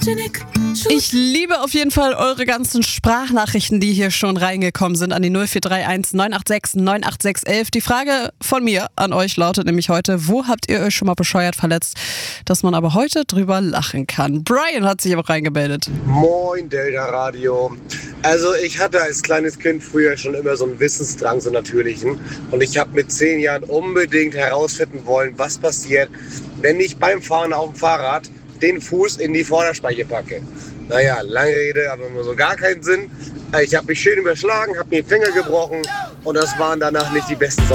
Ich liebe auf jeden Fall eure ganzen Sprachnachrichten, die hier schon reingekommen sind an die 0431 986 98611. Die Frage von mir an euch lautet nämlich heute, wo habt ihr euch schon mal bescheuert verletzt, dass man aber heute drüber lachen kann? Brian hat sich auch reingemeldet. Moin, Delta Radio. Also ich hatte als kleines Kind früher schon immer so einen Wissensdrang, so natürlichen. Und ich habe mit 10 Jahren unbedingt herausfinden wollen, was passiert, wenn ich beim Fahren auf dem Fahrrad den Fuß in die Vorderspeiche packe. Naja, lange Rede, aber nur so gar keinen Sinn. Ich habe mich schön überschlagen, habe mir den Finger gebrochen und das waren danach nicht die besten Sommer.